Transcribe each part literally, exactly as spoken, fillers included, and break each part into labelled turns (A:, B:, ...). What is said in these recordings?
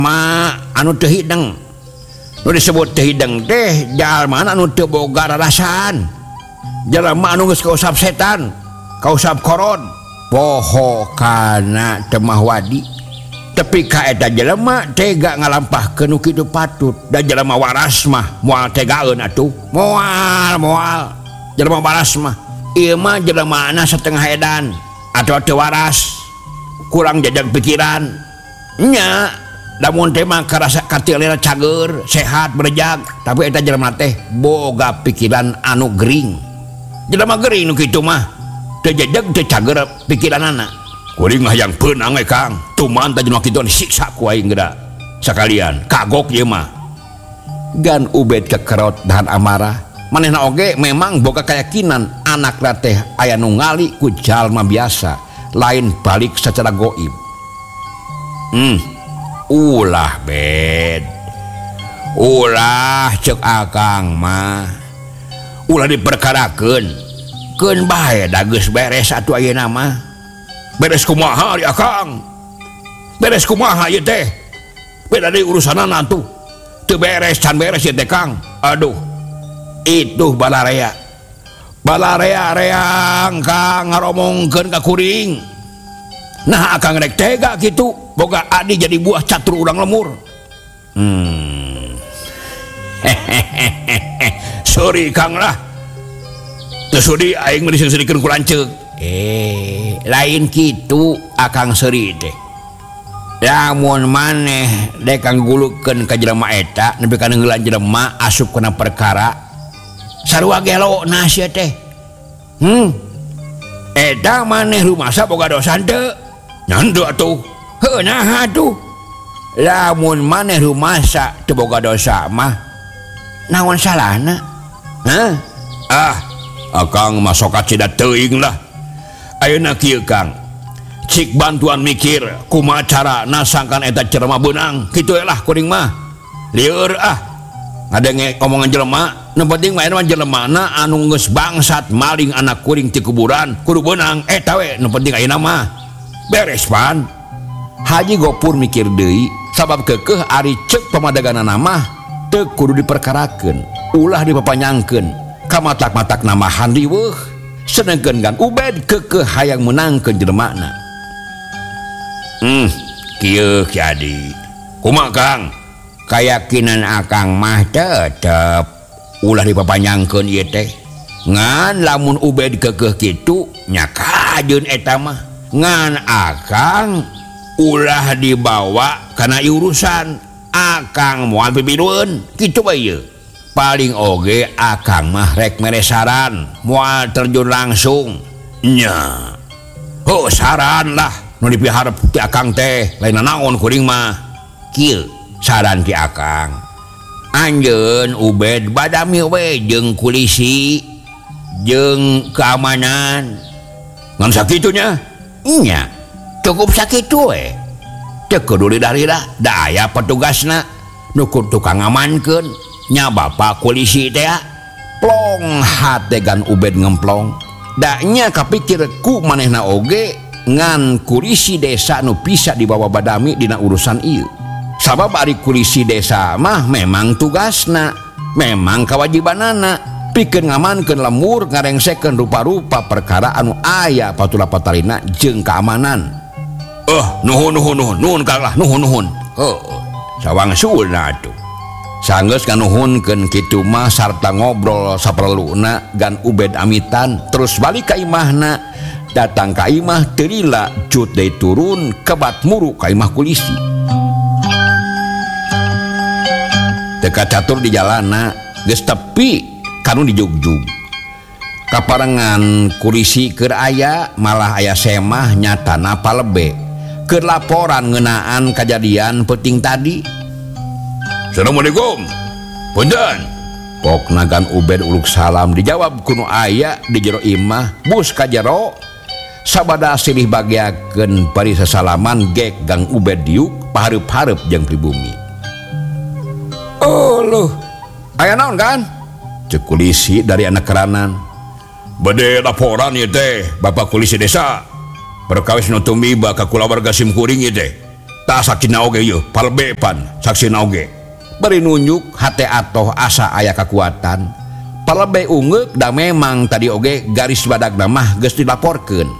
A: anu teu hideng nu disebut teu hideng teh jalma anu teu boga rarasan jalma anu geus kausap setan kausap koron poho kana teu mah wadi tapi ka eta jelema tega ngalampahkeun nu kitu patut da jelema waras mah moal tegaeun atuh moal moal jelema waras mah ieu mah jelemaana satengah edan atau teu waras kurang jajak pikiran nya lamun teh mah karasa katilena cager sehat berejag tapi eta jelema teh boga pikiran anu gering jelema gering nu kitu mah teu jajag teu cager pikiranana kuring hayang peunang we Kang tuman teh jelema kitu disiksa ku aing geura sakalian kagok ieu mah gan Ubed kekerot dahan amarah manehna oge memang boga keyakinan anakna teh aya nu ngali ku jalma biasa lain balik secara goib hmm ulah bed ulah cek akang mah ulah diperkarakeun keun bae da geus beres atuh ayeuna mah beres kumaha di akang beres kumaha ieu teh beda deui urusanana atuh teu beres can beres ieu teh Kang aduh itu balarea balarea reang Kang ngaromongkeun ka kuring nah akang rek tega kitu boga adi jadi buah catur urang lemur hmm hehehe sorry Kang lah teu sudi aing mah diseureurkeun ku lanceuk eh lain kitu akang seuri teh lamun maneh dek nggulukeun ka jelema eta nepi ka ngeunggeulan jelema asup kana perkara sarua gelo nah sia teh hmm eta maneh rumasa boga dosa teu nyandeu atuh heuh nah atuh lamun maneh rumasa teu boga dosa mah naon salahna hah ah akang mah sok acida teuing lah ayeuna kieu Kang cik bantuan mikir kumaha carana sangkan eta jelema beunang kitu lah kuring mah lieur ah ngadenge omongan jelema nu penting mah eta jelemana anu geus bangsat maling anak kuring ti kuburan kudu beunang eta we nu penting ayeuna mah beres pan Haji Gopur mikir deui sabab keukeuh ari ceuk pamadaganana mah teu kudu diperkarakeun ulah dipapanyangkeun ka matak-matak namahan riweuh sedengkeun kan Ubed keukeuh hayang menangkeun jelemana hmm kieu Ki Adi kumaha Kang kayakinan akang mah tetep ulah dipapanyangkeun ieu teh ngan lamun Ubed keukeuh kitu nya kajeun eta mah ngan akang ulah dibawa kana urusan akang moal pipirueun kitu bae ieu paling oge akang mah rek mere saran moal terjun langsung nya heuh saran lah nu dipiharep ti akang teh lain naon kuring mah kieu saran ti akang anjeun Ubed badami we jeung kulisi jeung keamanan ngan sakitunya nya cukup sakitu we teu kudu lidah-lidah da aya petugasna nu kudu tukang ngamankeun nya bapak kulisi teh plong hate gan Ubed ngemplong da nya kapikir ku manehna oge ngan kulisi desa nu bisa dibawa badami dina urusan ieu sabab ari kulisi desa mah memang tugasna memang kewajibanana pikeun ngamankeun lemur ngarengsekeun rupa-rupa perkara anu aya patula patarina jeung keamanan eh nuhun nuhun nuhun nuhun Kang lah nuhun nuhun heuh sawangsulna atuh sanggeus nganuhunkeun kitu mah sarta ngobrol saperluna gan Ubed amitan terus balik ka imahna datang ka imah teu lila jut deui turun kebat muru ka imah kulisi teu kacatur di jalanna geus tepi kanu dijugjug kaparengan kulisi keur aya malah aya semah nyatana palebe keur laporan ngeunaan kajadian penting tadi Assalamualaikum punten pokna gan Ubed uluk salam dijawab kuno aya di jero imah bus ka jero sabada silih bagiakeun bari sasalaman gek gang Ubed diuk pahareup-hareup jeung pribumi oh loh aya naon kan cek kulisi dari anak keranan bade laporan ieu teh bapak kulisi desa perkawis nu tumiba ka kulawarga simkuring ieu teh tak saksi naoge yeuh palbepan saksi naoge beri nunjuk hate atoh asa aya kekuatan palbe ungeuk da memang tadi oge garis badagna mah geus dilaporkeun.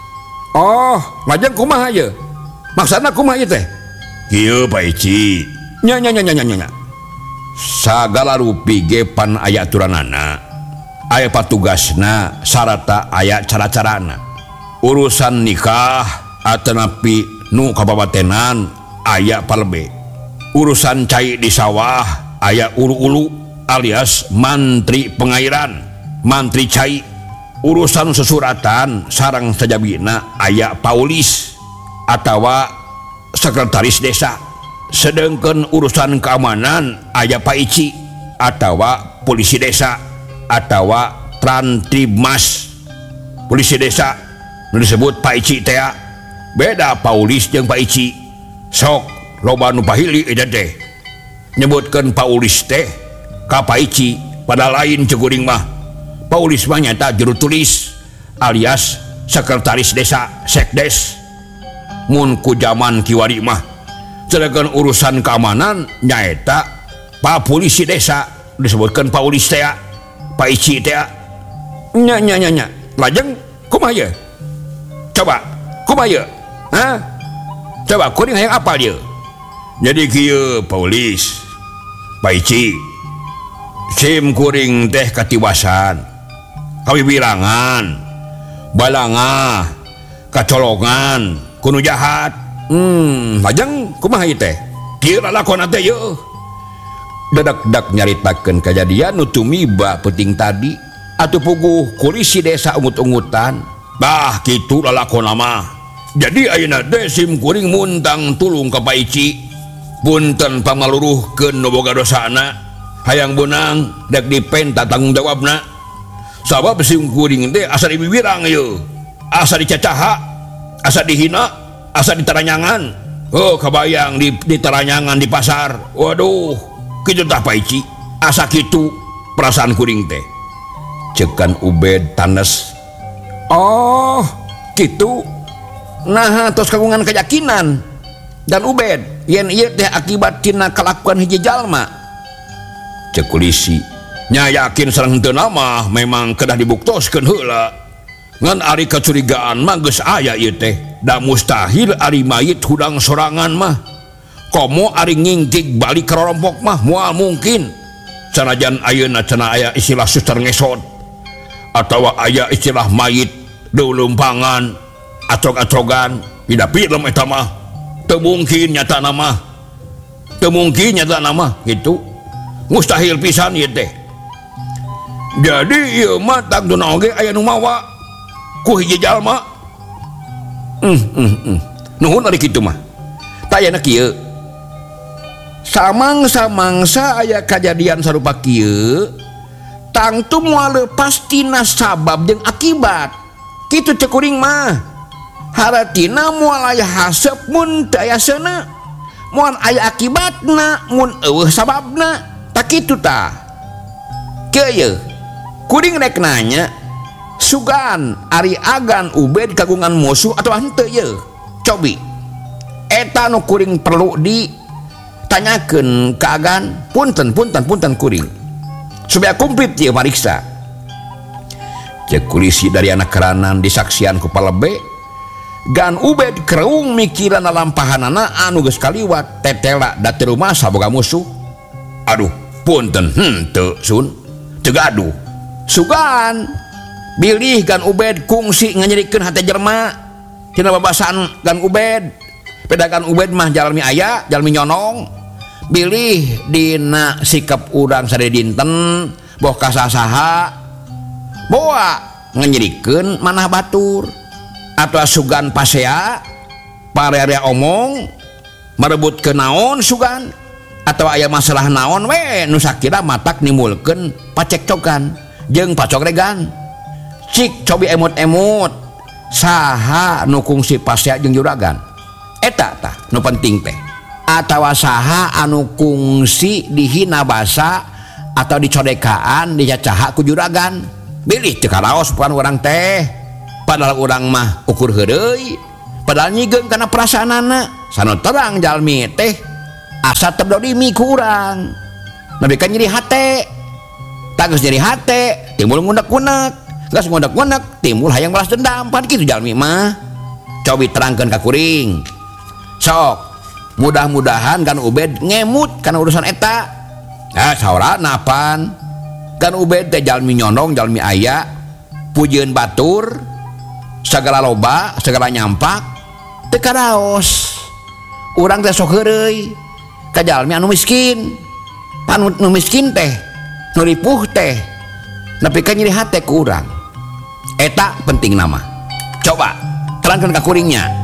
A: Oh lajeng kumaha ye maksudna kumaha ieu teh kieu Pak Ici nya nya nya nya nya sagala rupi ge pan aya aturanana aya patugasna sarata aya cara-carana urusan nikah atanapi nu kababatenan aya palbe urusan cai di sawah aya ulu-ulu alias mantri pengairan mantri cai urusan sesuratan sarang sajabina aya paulis atawa sekretaris desa sedangkan urusan keamanan aya Pak Ici atawa polisi desa atawa Trantibmas polisi desa disebut Pak Ici teh beda paulis jeung Pak Ici sok loba nu pahili eta teh nyebutkeun paulis teh ka Pak Ici pada lain cekuring mah paulis mah nyata juru tulis alias sekretaris desa sekdes mun ku zaman kiwari mah sedangkan urusan keamanan nyaeta Pak polisi desa disebutkeun paulis teh Pak Ici teh nya nya nya nya lajeng kumaha ye coba kumaha ye ha coba kuring hayang apal dia jadi kieu paulis Pak Ici sim kuring teh katiwasan kawiwirangan balanga kacolongan kuno jahat hmm lajeng kumaha ieu teh kieu lalakonna teh yeuh dadak-dak nyaritakeun kajadian nu tumiba penting tadi atuh puguh polisi desa ungut-ungutan bah kitu lalakonna mah jadi ayeuna teh sim kuring muntang tulung ka Pak Ici punten pamaluruhkeun nu boga dosana hayang beunang dek dipenta tanggung jawabna sabab sim kuring teh asa dibiwirang yeuh asa dicacaha asa dihina asa ditaranyangan oh kabayang di ditaranyangan di pasar waduh kitu tah Pak Ici asa kitu perasaan kuring teh cekan Ubed tanes oh kitu nah tos kagungan keyakinan dan Ubed yen ieu teh akibat tina kalakuan hiji jalma cek polisi nya yakin sareng henteu mah memang kedah dibuktoskeun heula ngan ari kecurigaan mah geus aya ieu teh da mustahil ari mayit hudang sorangan mah komo ari ngingkik balik ke rompok mah moal mungkin sanajan ayeuna cenah aya istilah suster ngesot atawa aya istilah mayit deulumpangan acog-acogan tidak film eta mah teu mungkin nyata nama teu mungkin nyata nama gitu mustahil pisan ieu teh jadi ieu mah tagduna oge aya nu mawa ku hiji jalma hmm hmm hmm nuhun ari kitu mah tayana kieu samang-samangsa aya kajadian sarupa kieu tangtu moal leupas tina sabab jeung akibat kitu cek kuring mah haratina moal aya hasep mun teu aya seuna moal aya akibatna mun eueuh sababna tak kitu tah kieu ye kuring rek nanya sugan ari agan Ubed kagungan musuh atau henteu ye cobi eta nu kuring perlu ditanyakeun ka agan punten punten punten kuring supaya komplit ye mariksa cek polisi dari anak keranan disaksian ku palebe gan Ubed kereung mikiran lampahanana anu geus kaliwat tetela da teu rumasa boga musuh aduh punten henteu sun teu gaduh sugan bilih gan Ubed kungsi nganyerikeun hate jelema tina babasaan gan Ubed pedagan Ubed mah jalmi aya jalmi nyonong bilih dina sikap urang sare dinten boh kasasaha boa nganyerikeun manah batur atau sugan pasea parearea omong merebut ke naon sugan atau aya masalah naon we nu sakira matak nimulkeun pacekcokan jeung pacogregan cik cobi emut-emut saha nu kungsi pasea jeung juragan eta tah nu penting teh atawa saha anu kungsi dihina basa atau dicodekaan dicacaha ku juragan bilih teu karaos bukan urang teh padahal urang mah ukur heureuy padahal nyigeung kana perasaanana sana terang jalmi teh asa terdodimi kurang tapi kan jadi hate tak geus jadi hate timbul ngunek-ngunek geus ngunek-ngunek timbul hayang balas dendam pan kitu jalmi mah cobi terangkeun ka kuring sok mudah-mudahan kan Ubed ngemut kana urusan eta nah saurana napan kan Ubed teh jalmi nyondong jalmi aya pujieun batur segala loba segala nyampak teu karaos urang teh sok heureuy ka jalmi anu miskin anu nu miskin teh nu ripuh teh nepi ka nyeri hate ku urang eta penting nama coba terangkeun ka kuringnya